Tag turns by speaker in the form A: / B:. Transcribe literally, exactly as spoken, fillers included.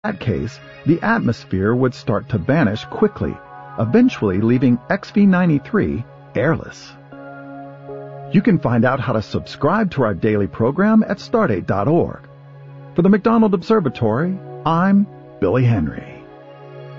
A: In that case, the atmosphere would start to vanish quickly, eventually leaving X V ninety-three airless. You can find out how to subscribe to our daily program at stardate dot org. For the McDonald Observatory, I'm Billy Henry.